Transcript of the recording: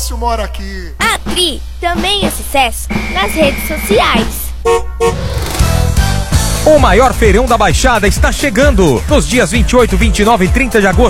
Márcio mora aqui. A Tri também é sucesso nas redes sociais. O maior feirão da Baixada está chegando nos dias 28, 29 e 30 de agosto.